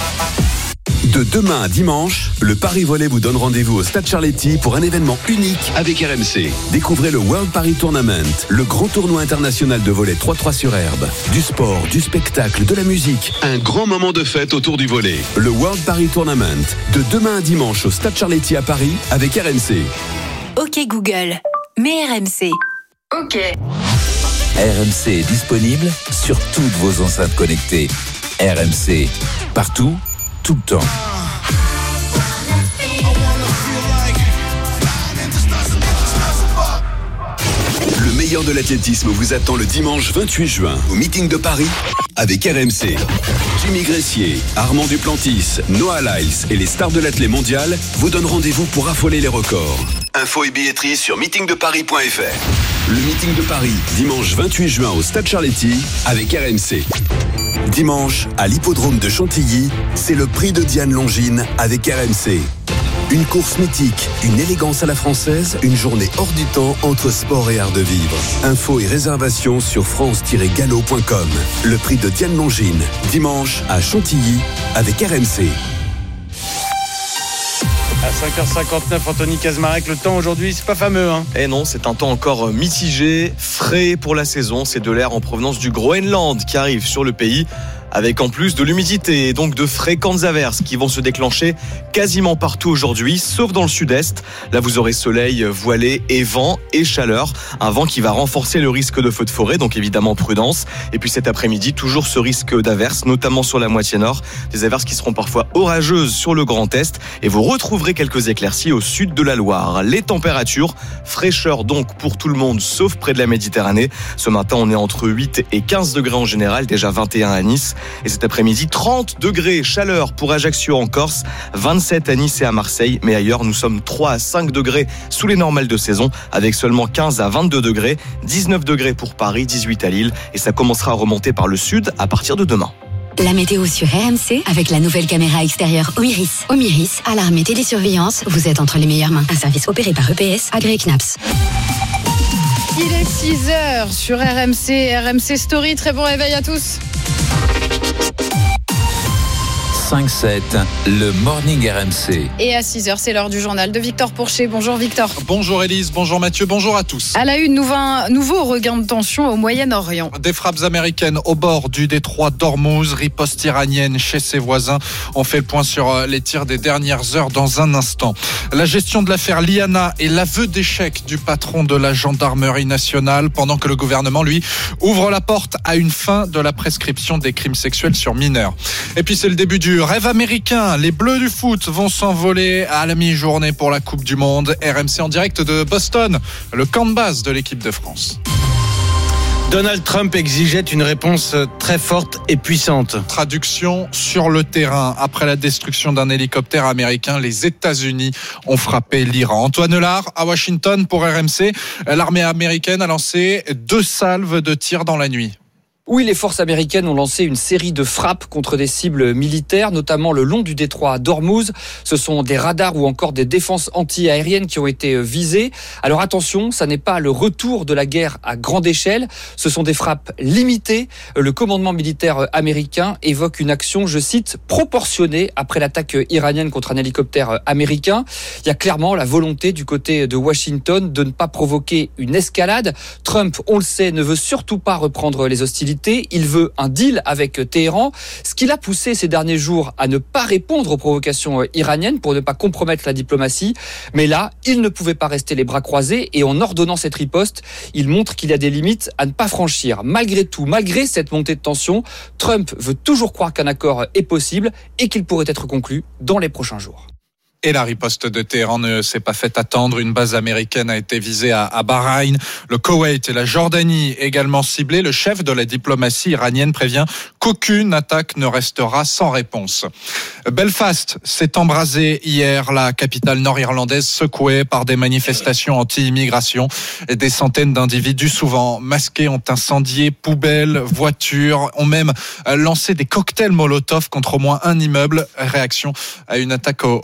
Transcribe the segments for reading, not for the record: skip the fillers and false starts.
De demain à dimanche, le Paris Volley vous donne rendez-vous au Stade Charletti pour un événement unique avec RMC. Découvrez le World Paris Tournament, le grand tournoi international de volley 3x3 sur herbe. Du sport, du spectacle, de la musique, un grand moment de fête autour du volley. Le World Paris Tournament, de demain à dimanche au Stade Charletti à Paris avec RMC. Ok Google, mets RMC. Ok. RMC est disponible sur toutes vos enceintes connectées. RMC, partout, tout le temps. Le meilleur de l'athlétisme vous attend le dimanche 28 juin au meeting de Paris avec RMC. Jimmy Gressier, Armand Duplantis, Noah Lyles et les stars de l'athlé mondial vous donnent rendez-vous pour affoler les records. Infos et billetterie sur meetingdeparis.fr. Le meeting de Paris, dimanche 28 juin au Stade Charletti avec RMC. Dimanche, à l'hippodrome de Chantilly, c'est le prix de Diane Longines avec RMC. Une course mythique, une élégance à la française, une journée hors du temps entre sport et art de vivre. Infos et réservations sur france-gallo.com. Le prix de Diane Longines, dimanche à Chantilly avec RMC. À 5h59, Anthony Kazmarek, le temps aujourd'hui, c'est pas fameux, hein. Eh non, c'est un temps encore mitigé, frais pour la saison. C'est de l'air en provenance du Groenland qui arrive sur le pays, avec en plus de l'humidité et donc de fréquentes averses qui vont se déclencher quasiment partout aujourd'hui, sauf dans le sud-est. Là, vous aurez soleil voilé et vent et chaleur. Un vent qui va renforcer le risque de feux de forêt, donc évidemment prudence. Et puis cet après-midi, toujours ce risque d'averses, notamment sur la moitié nord. Des averses qui seront parfois orageuses sur le Grand Est. Et vous retrouverez quelques éclaircies au sud de la Loire. Les températures, fraîcheur donc pour tout le monde, sauf près de la Méditerranée. Ce matin, on est entre 8 et 15 degrés en général, déjà 21 à Nice. Et cet après-midi, 30 degrés, chaleur pour Ajaccio en Corse, 27 à Nice et à Marseille. Mais ailleurs, nous sommes 3 à 5 degrés sous les normales de saison, avec seulement 15 à 22 degrés, 19 degrés pour Paris, 18 à Lille. Et ça commencera à remonter par le sud à partir de demain. La météo sur RMC avec la nouvelle caméra extérieure Omiris. Omiris, alarme et télésurveillance, vous êtes entre les meilleures mains. Un service opéré par EPS, agréé CNAPS. Il est 6h sur RMC, RMC Story. Très bon réveil à tous. 5-7, le Morning RMC. Et à 6h, c'est l'heure du journal de Victor Pourchet. Bonjour Victor. Bonjour Élise, bonjour Mathieu, bonjour à tous. À la une, nouveau regain de tension au Moyen-Orient. Des frappes américaines au bord du détroit d'Ormuz, riposte iranienne chez ses voisins. On fait le point sur les tirs des dernières heures dans un instant. La gestion de l'affaire Liana et l'aveu d'échec du patron de la gendarmerie nationale, pendant que le gouvernement, lui, ouvre la porte à une fin de la prescription des crimes sexuels sur mineurs. Et puis c'est le début du rêve américain. Les Bleus du foot vont s'envoler à la mi-journée pour la Coupe du Monde. RMC en direct de Boston, le camp de base de l'équipe de France. Donald Trump exigeait une réponse très forte et puissante. Traduction sur le terrain. Après la destruction d'un hélicoptère américain, les États-Unis ont frappé l'Iran. Antoine Lard à Washington pour RMC. L'armée américaine a lancé 2 salves de tirs dans la nuit. Oui, les forces américaines ont lancé une série de frappes contre des cibles militaires, notamment le long du détroit d'Ormuz. Ce sont des radars ou encore des défenses anti-aériennes qui ont été visées. Alors attention, ça n'est pas le retour de la guerre à grande échelle. Ce sont des frappes limitées. Le commandement militaire américain évoque une action, je cite, proportionnée après l'attaque iranienne contre un hélicoptère américain. Il y a clairement la volonté du côté de Washington de ne pas provoquer une escalade. Trump, on le sait, ne veut surtout pas reprendre les hostilités. Il veut un deal avec Téhéran, ce qui l'a poussé ces derniers jours à ne pas répondre aux provocations iraniennes pour ne pas compromettre la diplomatie. Mais là, il ne pouvait pas rester les bras croisés et en ordonnant cette riposte, il montre qu'il y a des limites à ne pas franchir. Malgré tout, malgré cette montée de tension, Trump veut toujours croire qu'un accord est possible et qu'il pourrait être conclu dans les prochains jours. Et la riposte de Téhéran ne s'est pas fait attendre. Une base américaine a été visée à Bahreïn. Le Koweït et la Jordanie également ciblés. Le chef de la diplomatie iranienne prévient qu'aucune attaque ne restera sans réponse. Belfast s'est embrasé hier. La capitale nord-irlandaise secouée par des manifestations anti-immigration. Des centaines d'individus, souvent masqués, ont incendié poubelles, voitures, ont même lancé des cocktails Molotov contre au moins un immeuble. Réaction à une attaque au couteau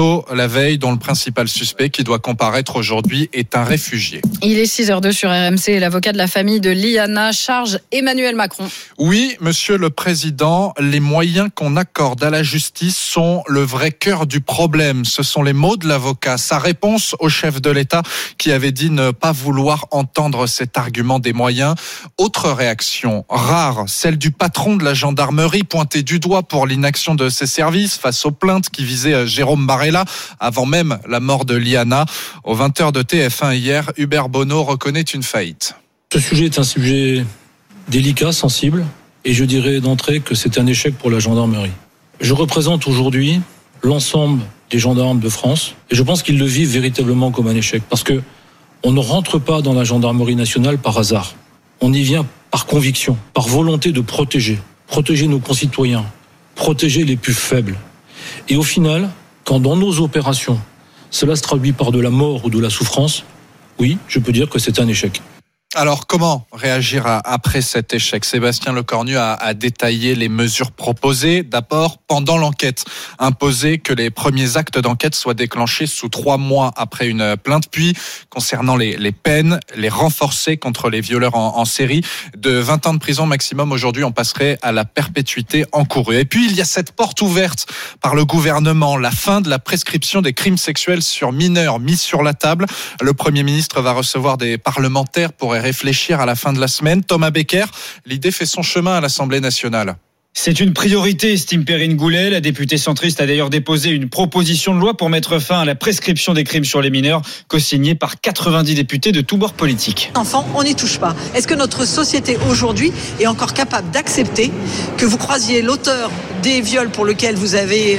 tôt la veille, dont le principal suspect qui doit comparaître aujourd'hui est un réfugié. Il est 6h02 sur RMC et l'avocat de la famille de Liana charge Emmanuel Macron. Oui, monsieur le président, les moyens qu'on accorde à la justice sont le vrai cœur du problème. Ce sont les mots de l'avocat. Sa réponse au chef de l'État qui avait dit ne pas vouloir entendre cet argument des moyens. Autre réaction rare, celle du patron de la gendarmerie pointé du doigt pour l'inaction de ses services face aux plaintes qui visaient Jérôme Barella avant même la mort de Liana. Aux 20h de TF1 hier, Hubert Bonneau reconnaît une faillite. Ce sujet est un sujet délicat, sensible, et je dirais d'entrée que c'est un échec pour la gendarmerie. Je représente aujourd'hui l'ensemble des gendarmes de France, et je pense qu'ils le vivent véritablement comme un échec, parce que on ne rentre pas dans la gendarmerie nationale par hasard. On y vient par conviction, par volonté de protéger nos concitoyens, protéger les plus faibles. Et au final, quand dans nos opérations, cela se traduit par de la mort ou de la souffrance, oui, je peux dire que c'est un échec. Alors, comment réagir après cet échec ? Sébastien Lecornu a détaillé les mesures proposées. D'abord, pendant l'enquête, imposer que les premiers actes d'enquête soient déclenchés sous 3 mois après une plainte. Puis, concernant les peines, les renforcer contre les violeurs en série. De 20 ans de prison maximum, aujourd'hui, on passerait à la perpétuité encourue. Et puis, il y a cette porte ouverte par le gouvernement, la fin de la prescription des crimes sexuels sur mineurs mise sur la table. Le Premier ministre va recevoir des parlementaires pour réfléchir à la fin de la semaine. Thomas Becker, l'idée fait son chemin à l'Assemblée nationale. C'est une priorité, estime Perrine Goulet. La députée centriste a d'ailleurs déposé une proposition de loi pour mettre fin à la prescription des crimes sur les mineurs, co-signée par 90 députés de tous bords politiques. Enfants, on n'y touche pas. Est-ce que notre société aujourd'hui est encore capable d'accepter que vous croisiez l'auteur des viols pour lequel vous avez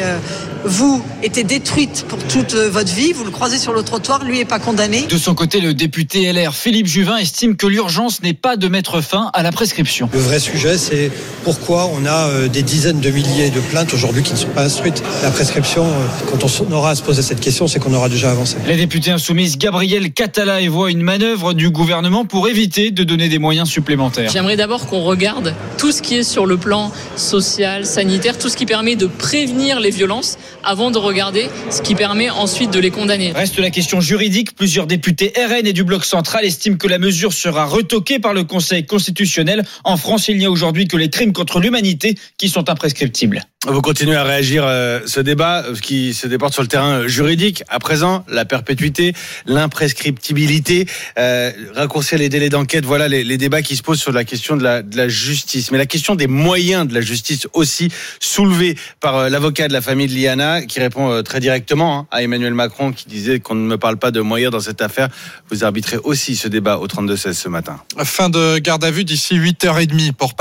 été détruite pour toute votre vie, vous le croisez sur le trottoir, lui n'est pas condamné. De son côté, le député LR Philippe Juvin estime que l'urgence n'est pas de mettre fin à la prescription. Le vrai sujet, c'est pourquoi on a des dizaines de milliers de plaintes aujourd'hui qui ne sont pas instruites. La prescription, quand on aura à se poser cette question, c'est qu'on aura déjà avancé. La députée insoumise Gabrielle Catala évoque une manœuvre du gouvernement pour éviter de donner des moyens supplémentaires. J'aimerais d'abord qu'on regarde tout ce qui est sur le plan social, sanitaire, tout ce qui permet de prévenir les violences avant de regarder ce qui permet ensuite de les condamner. Reste la question juridique. Plusieurs députés RN et du Bloc central estiment que la mesure sera retoquée par le Conseil constitutionnel. En France, il n'y a aujourd'hui que les crimes contre l'humanité qui sont imprescriptibles. Vous continuez à réagir ce débat qui se déporte sur le terrain juridique. À présent, la perpétuité, l'imprescriptibilité, raccourcir les délais d'enquête, voilà les débats qui se posent sur la question de la justice. Mais la question des moyens de la justice aussi soulevée par l'avocat de la famille de Liana qui répond très directement à Emmanuel Macron qui disait qu'on ne me parle pas de moyens dans cette affaire. Vous arbitrez aussi ce débat au 32-16 ce matin. Fin de garde à vue d'ici 8h30 pour